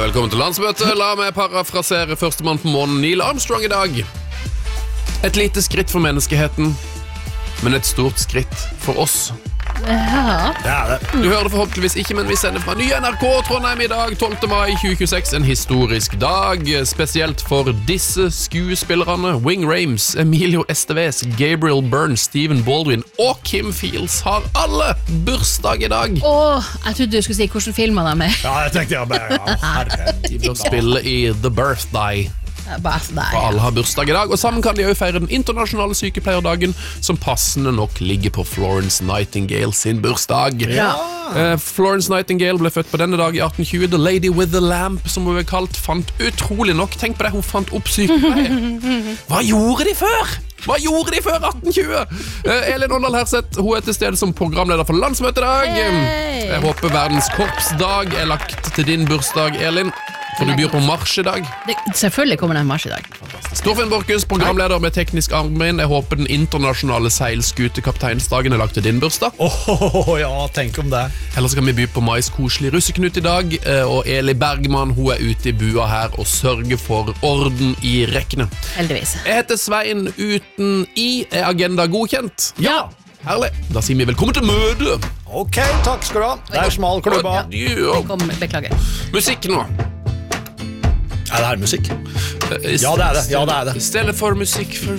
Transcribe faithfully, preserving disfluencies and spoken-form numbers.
Velkommen til landsmøtet. La meg parafrasere førstemann på månen, Neil Armstrong, i dag. Et lite skritt for menneskeheten, men et stort skritt for oss. Ja. Det er det. Du hører det forhåpentligvis ikke, men vi sender fra nye N R K Trondheim i dag, tolvte mai tjue tjueseks, en historisk dag, spesielt for disse skuespillerne. Wing Rames, Emilio Estevez, Gabriel Byrne, Stephen Baldwin og Kim Fields har alle bursdag i dag. Åh, jeg trodde du skulle si hvordan filmer de er. Ja, jeg tenkte jeg bare, ja, herre. De bør spille i The Birthday. Bare der, For alle har bursdag i dag, og sammen kan de også feire den internasjonale sykepleierdagen, som passende nok ligger på Florence Nightingale sin bursdag. Ja. Eh, Florence Nightingale ble født på denne dag i atten tjue. The Lady with the Lamp, som hun ble kalt, fant utrolig nok, tenk på det, hun fant opp sykepleier. Hva gjorde de før? Hva gjorde de før atten tjue? Eh, Elin Åndal Herseth, hun er til stede som programleder for landsmøtet i dag. Hey. Jeg håper verdens korpsdag er lagt til din bursdag, Elin. For du byr på marsj i dag. Det, selvfølgelig kommer det en marsj i dag. Storfinn Borchhus, programleder med teknisk arbeid. Jeg håper den internasjonale seilskutekapteinsdagen er lagt til din bursdag. Åh, ja, tenk om det. Ellers kan vi by på Mais koselig russeknut i dag. Og Eli Bergman, hun er ute i bua her og sørger for orden i rekkene. Heldigvis. Jeg heter Svein uten I. Er agenda godkjent? Ja. Herlig. Da sier vi velkommen til møte. Ok, takk skal du ha. Det er smal klubba. Ja. Kom, beklager. Musikk nå. Er det her musikk? Ja, det er det. Ja, det er det. I stedet for musikk for